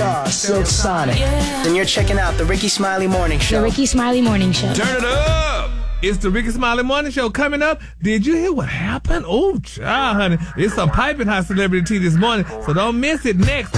Silk Sonic. Then you're checking out the Ricky Smiley Morning Show. The Ricky Smiley Morning Show. Turn it up. It's the Ricky Smiley Morning Show coming up. Did you hear what happened? Oh, child, honey. It's some piping hot celebrity tea this morning, so don't miss it next.